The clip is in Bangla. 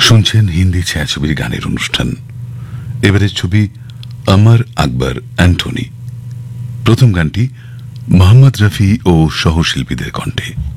শুনছেন হিন্দি ছায়াছবির গানের অনুষ্ঠান। এবারের ছবি অমর আকবর অ্যান্টনি। প্রথম গানটি মোহাম্মদ রফি ও সহশিল্পীদের কণ্ঠে।